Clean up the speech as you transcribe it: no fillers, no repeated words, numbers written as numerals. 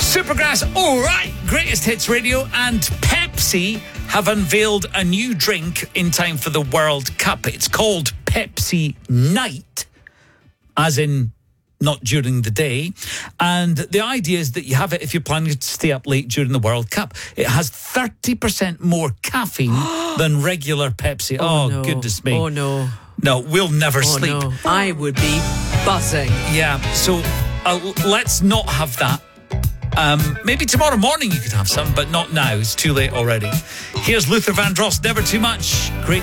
Supergrass, all right, Greatest Hits Radio and Pepsi have unveiled a new drink in time for the World Cup. It's called Pepsi Night, as in not during the day. And the idea is that you have it if you're planning to stay up late during the World Cup. It has 30% more caffeine than regular Pepsi. Oh, no. Goodness me. Oh, no. No, we'll never sleep. No. I would be buzzing. Yeah, so let's not have that. Maybe tomorrow morning you could have some, but not now. It's too late already. Here's Luther Vandross, Never Too Much. Great.